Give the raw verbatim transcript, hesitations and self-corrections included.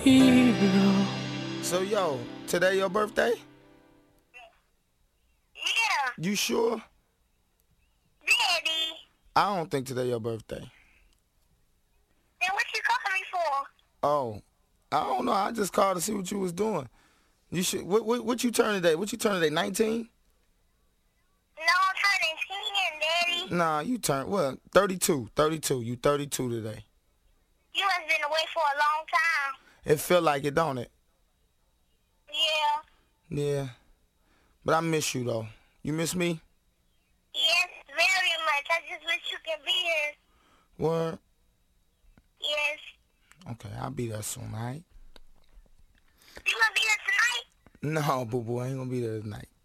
hero. So, yo, today your birthday? Yeah, You sure? Daddy. I don't think today your birthday. Then what you calling me for? Oh, I don't know. I just called to see what you was doing. You should. What, what, what you turn today? What you turn today? nineteen? No, I'm turning ten, Daddy. Nah, you turn what? thirty-two. thirty-two. You thirty-two today. You have been away for a long time. It feel like it, don't it? Yeah. Yeah. But I miss you though. You miss me? Yes, very much. I just wish you could be here. What? Yes. Okay, I'll be there soon, all right? You gonna be here tonight? No, boo-boo, I ain't gonna be there tonight.